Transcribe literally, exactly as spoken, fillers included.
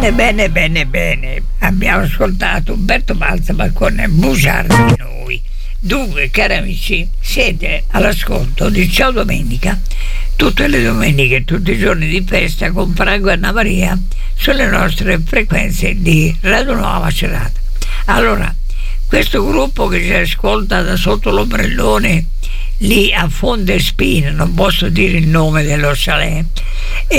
Bene, bene, bene, bene. Abbiamo ascoltato Umberto Balsamo con Bugiardi Noi. Dunque, cari amici, siete all'ascolto di Ciao Domenica, tutte le domeniche, tutti i giorni di festa con Franco e Anna Maria sulle nostre frequenze di Radio Nuova Macerata. Allora, questo gruppo che si ascolta da sotto l'ombrellone lì a Fondespina, non posso dire il nome dello chalet,